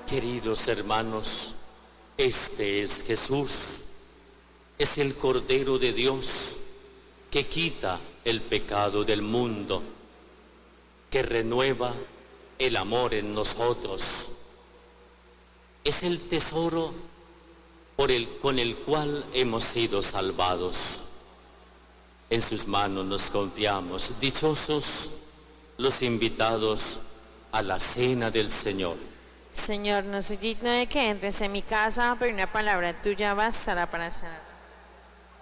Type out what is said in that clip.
Queridos hermanos, este es Jesús, es el Cordero de Dios que quita el pecado del mundo, que renueva el amor en nosotros. Es el tesoro con el cual hemos sido salvados. En sus manos nos confiamos, dichosos los invitados a la cena del Señor. Señor, no soy digno de que entres en mi casa, pero una palabra tuya bastará para sanar.